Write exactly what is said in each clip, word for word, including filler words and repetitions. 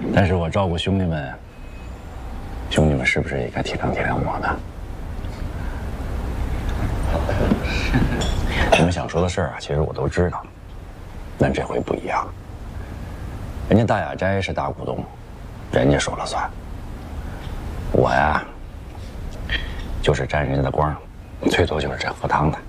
但是我照顾兄弟们，兄弟们是不是也该体谅体谅我呢？你们想说的事儿啊，其实我都知道，但这回不一样。人家大雅斋是大股东，人家说了算。我呀，就是沾人家的光，最多就是这喝汤的。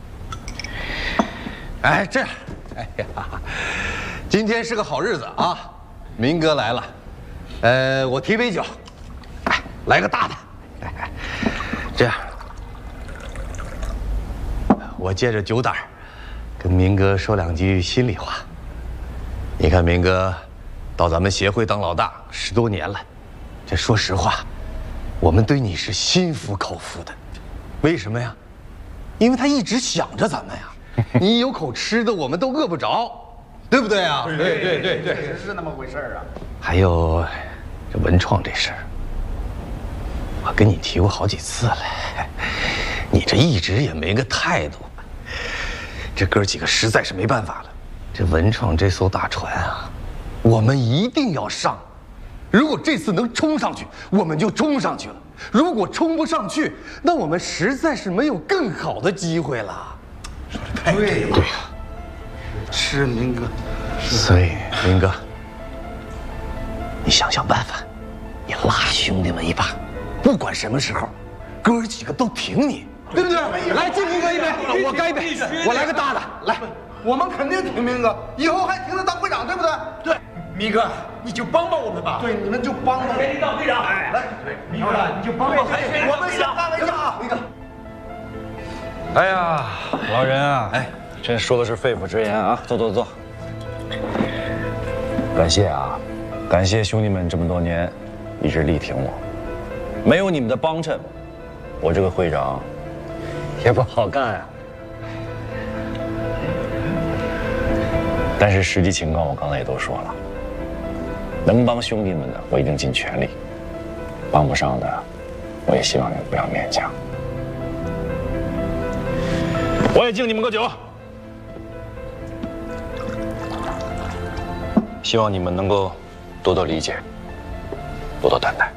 哎，这样，哎呀，今天是个好日子啊，明哥来了，呃，我提杯酒，哎，来个大的。哎，这样，我借着酒胆儿，跟明哥说两句心里话。你看，明哥到咱们协会当老大十多年了，这说实话，我们对你是心服口服的。为什么呀？因为他一直想着咱们呀。你有口吃的，我们都饿不着，对不对啊？ 对对对对，确实是那么回事儿啊。 还有这文创这事儿，我跟你提过好几次了，你这一直也没个态度。这哥几个实在是没办法了，这文创这艘大船啊，我们一定要上。如果这次能冲上去，我们就冲上去了；如果冲不上去，那我们实在是没有更好的机会了。 说的太对了，对呀，是明哥， 所以明哥，你想想办法，你拉兄弟们一把，不管什么时候，哥儿几个都挺你，对不对？来，敬明哥一杯，我干一杯，我来个大的，来， 我们肯定挺明哥，以后还挺他当会长，对不对？ 对，明哥，你就帮帮我们吧。 对，你们就帮帮我。 谁当会长？来，明哥，你就帮帮我们，先干为上啊，明哥。 哎呀，老人啊，哎，这说的是肺腑之言啊！坐坐坐。感谢啊，感谢兄弟们这么多年一直力挺我，没有你们的帮衬，我这个会长也不好干啊。但是实际情况我刚才也都说了，能帮兄弟们的我一定尽全力，帮不上的我也希望你们不要勉强。我也敬你们个酒，希望你们能够多多理解，多多担待。